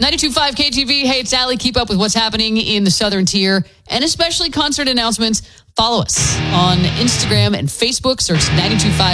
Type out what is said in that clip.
92.5 KTV. Hey, it's Allie. Keep up with what's happening in the Southern Tier and especially concert announcements. Follow us on Instagram and Facebook. Search 92.5